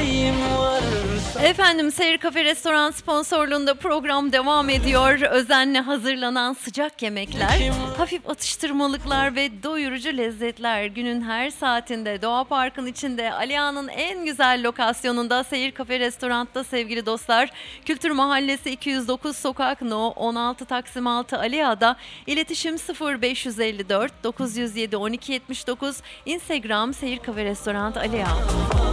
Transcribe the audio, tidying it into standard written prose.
neyim varsa. Efendim, Seyir Kafe Restoran sponsorluğunda program devam ediyor. Özenle hazırlanan sıcak yemekler, hafif atıştırmalıklar ve doyurucu lezzetler günün her saatinde Doğa Park'ın içinde Aliağa'nın en güzel lokasyonunda Seyir Kafe Restoran'ta sevgili dostlar. Kültür Mahallesi 209 Sokak No 16 Taksim 6 Aliağa'da. İletişim 0554 907 1279. Instagram Seyir Kafe Restoran Aliağa.